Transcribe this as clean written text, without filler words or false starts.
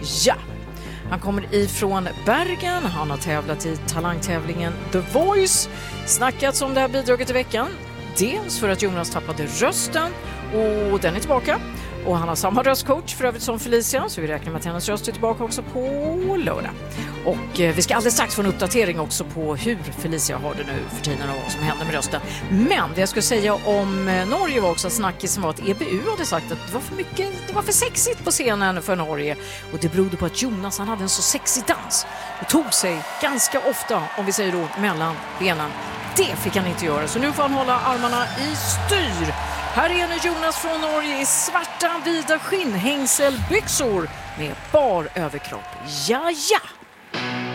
Ja, han kommer ifrån Bergen. Han har tävlat i talangtävlingen The Voice. Snackats om det här bidraget i veckan. Dels för att Jonas tappade rösten och den är tillbaka. Och han har samma röstcoach för övrigt som Felicia, så vi räknar med att hennes röst är tillbaka också på lördag. Och vi ska alldeles strax få en uppdatering också på hur Felicia har det nu för tiden och vad som händer med rösten. Men det jag skulle säga om Norge var också snackisen var att EBU hade sagt att det var för sexigt på scenen för Norge. Och det berodde på att Jonas han hade en så sexig dans och tog sig ganska ofta, om vi säger då, mellan benen. Det fick han inte göra, så nu får han hålla armarna i styr. Här är nu Jonas från Norge i svarta vida skinnhängselbyxor med bar överkropp. Ja, ja!